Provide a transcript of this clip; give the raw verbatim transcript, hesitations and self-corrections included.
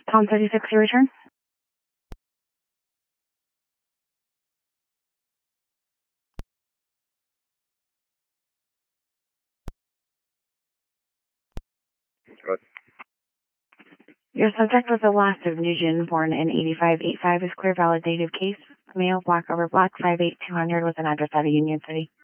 Tom thirty-six, your return. Good. Your subject was the last of Nugent, born in eighty-five eighty-five, is clear validated case. Male, black over black, five eight, two hundred, with an address out of Union City.